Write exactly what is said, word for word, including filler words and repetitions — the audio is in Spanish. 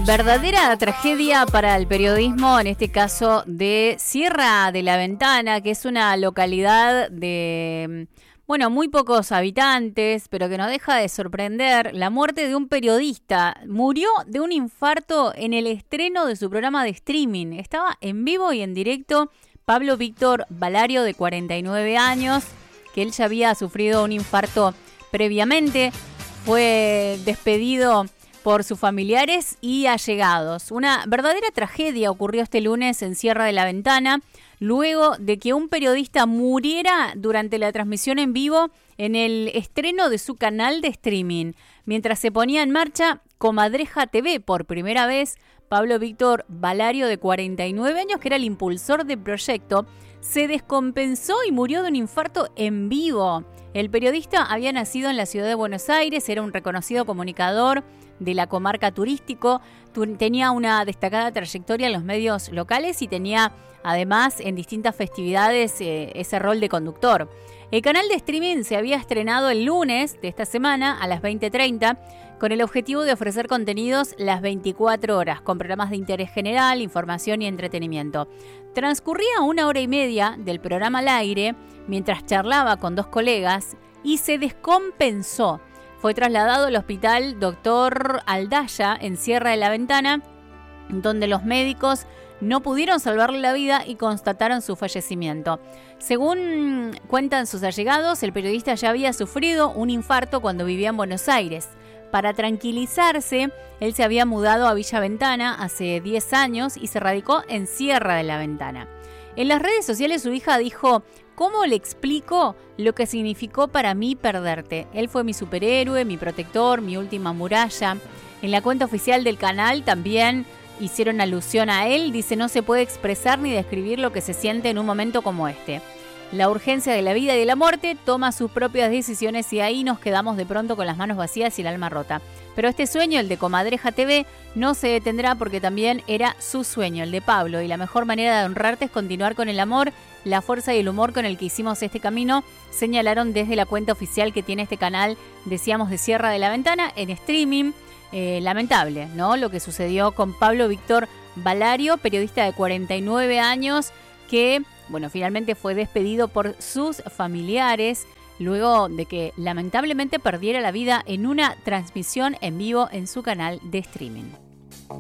Verdadera tragedia para el periodismo, en este caso de Sierra de la Ventana, que es una localidad de, bueno, muy pocos habitantes, pero que no deja de sorprender la muerte de un periodista. Murió de un infarto en el estreno de su programa de streaming. Estaba en vivo y en directo Pablo Víctor Valario, de cuarenta y nueve años, que él ya había sufrido un infarto previamente. Fue despedido por sus familiares y allegados. Una verdadera tragedia ocurrió este lunes en Sierra de la Ventana, luego de que un periodista muriera durante la transmisión en vivo en el estreno de su canal de streaming. Mientras se ponía en marcha Comadreja T V por primera vez, Pablo Víctor Valario, de cuarenta y nueve años, que era el impulsor del proyecto, se descompensó y murió de un infarto en vivo. El periodista había nacido en la ciudad de Buenos Aires, era un reconocido comunicador de la comarca turístico, tenía una destacada trayectoria en los medios locales y tenía además en distintas festividades eh, ese rol de conductor. El canal de streaming se había estrenado el lunes de esta semana a las veinte treinta con el objetivo de ofrecer contenidos las veinticuatro horas, con programas de interés general, información y entretenimiento. Transcurría una hora y media del programa al aire mientras charlaba con dos colegas y se descompensó. Fue trasladado al hospital Doctor Aldaya en Sierra de la Ventana, donde los médicos no pudieron salvarle la vida y constataron su fallecimiento. Según cuentan sus allegados, el periodista ya había sufrido un infarto cuando vivía en Buenos Aires. Para tranquilizarse, él se había mudado a Villa Ventana hace diez años y se radicó en Sierra de la Ventana. En las redes sociales su hija dijo: ¿cómo le explico lo que significó para mí perderte? Él fue mi superhéroe, mi protector, mi última muralla. En la cuenta oficial del canal también hicieron alusión a él. Dice: no se puede expresar ni describir lo que se siente en un momento como este. La urgencia de la vida y de la muerte toma sus propias decisiones y ahí nos quedamos de pronto con las manos vacías y el alma rota. Pero este sueño, el de Comadreja T V, no se detendrá porque también era su sueño, el de Pablo. Y la mejor manera de honrarte es continuar con el amor, la fuerza y el humor con el que hicimos este camino, señalaron desde la cuenta oficial que tiene este canal, decíamos, de Sierra de la Ventana, en streaming. Eh, lamentable, ¿no? Lo que sucedió con Pablo Víctor Valario, periodista de cuarenta y nueve años, que, bueno, finalmente fue despedido por sus familiares luego de que lamentablemente perdiera la vida en una transmisión en vivo en su canal de streaming.